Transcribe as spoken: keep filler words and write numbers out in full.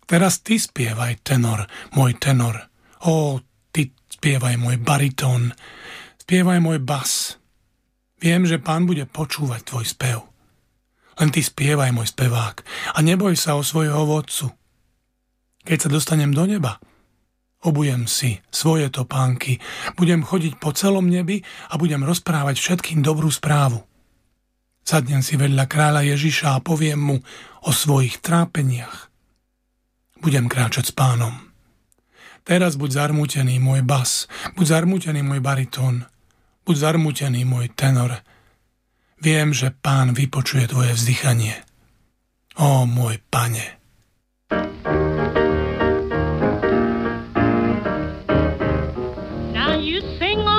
Teraz ty spievaj, tenor, môj tenor. Ó, ty spievaj, môj baritón. Spievaj, môj bas. Viem, že Pán bude počúvať tvoj spev. Len ty spievaj, môj spevák, a neboj sa o svojho vodcu. Keď sa dostanem do neba, obujem si svoje topánky, budem chodiť po celom nebi a budem rozprávať všetkým dobrú správu. Sadnem si vedľa kráľa Ježiša a poviem mu o svojich trápeniach. Budem kráčať s Pánom. Teraz buď zarmútený môj bas, buď zarmútený môj baritón, buď zarmútený môj tenor. Viem, že Pán vypočuje tvoje vzdychanie. Ó, môj Pane!